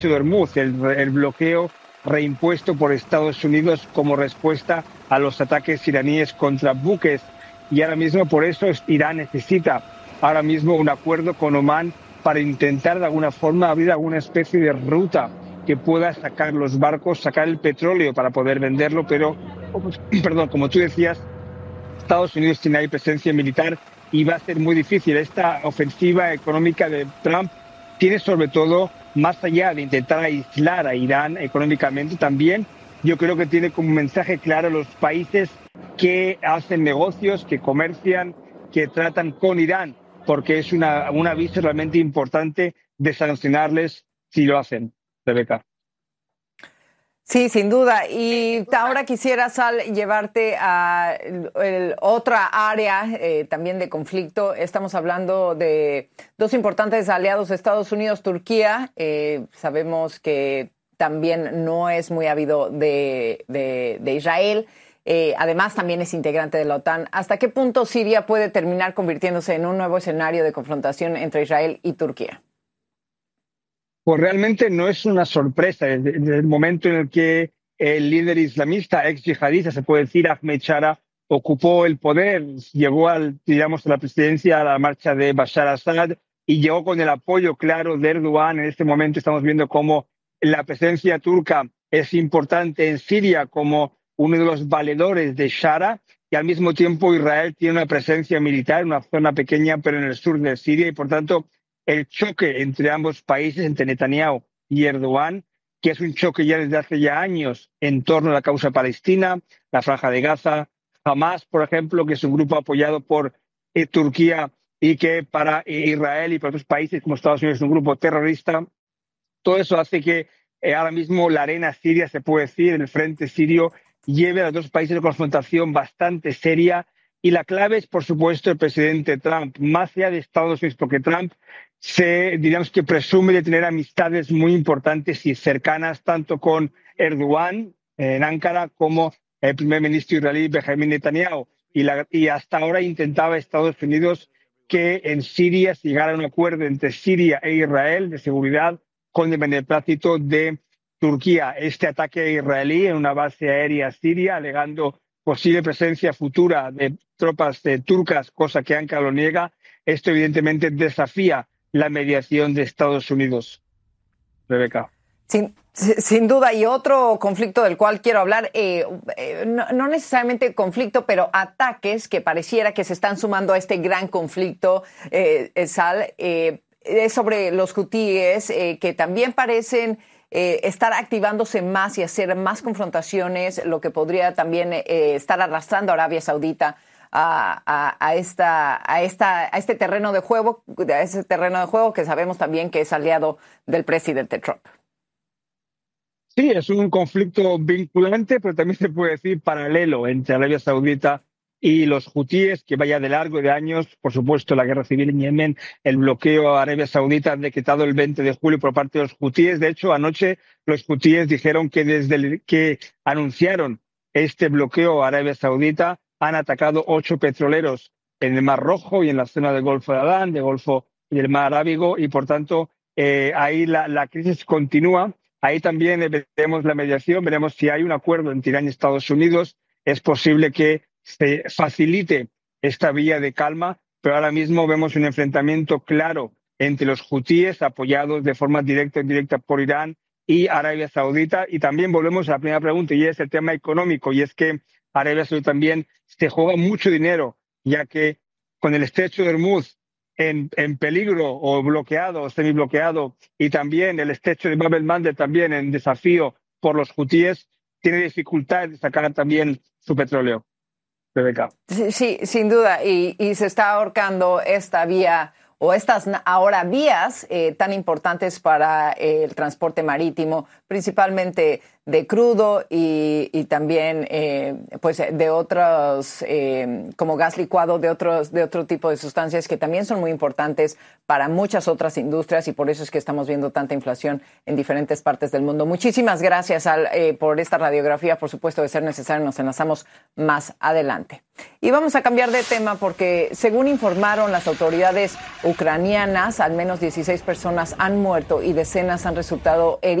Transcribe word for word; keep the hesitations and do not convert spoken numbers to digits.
de Hormuz, el, el bloqueo reimpuesto por Estados Unidos como respuesta a los ataques iraníes contra buques. Y ahora mismo por eso Irán necesita ahora mismo un acuerdo con Omán para intentar de alguna forma abrir alguna especie de ruta que pueda sacar los barcos, sacar el petróleo para poder venderlo, pero, perdón, como tú decías, Estados Unidos tiene ahí presencia militar y va a ser muy difícil. Esta ofensiva económica de Trump tiene sobre todo, más allá de intentar aislar a Irán económicamente, también yo creo que tiene como mensaje claro a los países que hacen negocios, que comercian, que tratan con Irán, porque es una, un aviso realmente importante de sancionarles si lo hacen. Rebeca. Sí, sin duda. Y ahora quisiera, Sal, llevarte a el, el, otra área eh, también de conflicto. Estamos hablando de dos importantes aliados, Estados Unidos, Turquía. Eh, sabemos que también no es muy ávido de, de, de Israel. Eh, además, también es integrante de la OTAN. ¿Hasta qué punto Siria puede terminar convirtiéndose en un nuevo escenario de confrontación entre Israel y Turquía? Pues realmente no es una sorpresa. Desde el momento en el que el líder islamista, ex yihadista, se puede decir, Ahmed Shara, ocupó el poder, llegó al, digamos, a la presidencia, a la marcha de Bashar Assad, y llegó con el apoyo claro de Erdogan. En este momento estamos viendo cómo la presencia turca es importante en Siria como uno de los valedores de Shara, y al mismo tiempo Israel tiene una presencia militar en una zona pequeña, pero en el sur de Siria, y por tanto el choque entre ambos países, entre Netanyahu y Erdogan, que es un choque ya desde hace ya años en torno a la causa palestina, la Franja de Gaza, Hamas, por ejemplo, que es un grupo apoyado por eh, Turquía y que para eh, Israel y para otros países como Estados Unidos es un grupo terrorista. Todo eso hace que eh, ahora mismo la arena siria, se puede decir, el frente sirio, lleve a los dos países a una confrontación bastante seria. Y la clave es, por supuesto, el presidente Trump, más allá de Estados Unidos, porque Trump se, digamos que presume de tener amistades muy importantes y cercanas tanto con Erdogan en Ankara como el primer ministro israelí Benjamin Netanyahu. Y, la, y hasta ahora intentaba Estados Unidos que en Siria se llegara a un acuerdo entre Siria e Israel de seguridad con el beneplácito de Turquía. Este ataque israelí en una base aérea siria, alegando posible presencia futura de tropas de turcas, cosa que Ankara lo niega, esto evidentemente desafía la mediación de Estados Unidos. Rebeca. Sin, sin duda, y otro conflicto del cual quiero hablar, eh, eh, no, no necesariamente conflicto, pero ataques que pareciera que se están sumando a este gran conflicto, eh, Sal, eh, es sobre los hutíes, eh, que también parecen eh, estar activándose más y hacer más confrontaciones, lo que podría también eh, estar arrastrando a Arabia Saudita A, a, a, esta, a, esta, a este terreno de juego, a ese terreno de juego que sabemos también que es aliado del presidente Trump. Sí, es un conflicto vinculante, pero también se puede decir paralelo entre Arabia Saudita y los hutíes, que vaya de largo de años. Por supuesto, la guerra civil en Yemen, el bloqueo a Arabia Saudita decretado el veinte de julio por parte de los hutíes. De hecho, anoche los hutíes dijeron que desde el que anunciaron este bloqueo a Arabia Saudita han atacado ocho petroleros en el Mar Rojo y en la zona del Golfo de Adán, del Golfo y del Mar Arábigo, y por tanto eh, ahí la, la crisis continúa. Ahí también veremos la mediación, veremos si hay un acuerdo entre Irán y Estados Unidos. Es posible que se facilite esta vía de calma, pero ahora mismo vemos un enfrentamiento claro entre los hutíes, apoyados de forma directa o indirecta por Irán, y Arabia Saudita. Y también volvemos a la primera pregunta, y es el tema económico, y es que Arabia Saudita también se juega mucho dinero, ya que con el estrecho de Hormuz en, en peligro o bloqueado o semibloqueado, y también el estrecho de Bab el-Mandeb también en desafío por los hutíes, tiene dificultad de sacar también su petróleo. Rebeca. Sí, sí, sin duda, y, y se está ahorcando esta vía o estas ahora vías eh, tan importantes para eh, el transporte marítimo, principalmente de crudo y, y también eh, pues de otros, eh, como gas licuado, de otros de otro tipo de sustancias que también son muy importantes para muchas otras industrias y por eso es que estamos viendo tanta inflación en diferentes partes del mundo. Muchísimas gracias Al, eh, por esta radiografía. Por supuesto, de ser necesario, nos enlazamos más adelante. Y vamos a cambiar de tema porque, según informaron las autoridades ucranianas, al menos dieciséis personas han muerto y decenas han resultado heridas